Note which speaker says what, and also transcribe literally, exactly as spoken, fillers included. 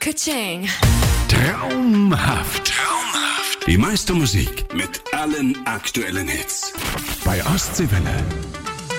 Speaker 1: Ka-ching.
Speaker 2: Traumhaft.
Speaker 3: Traumhaft. Die meiste Musik mit allen aktuellen Hits.
Speaker 2: Bei Ostseewelle.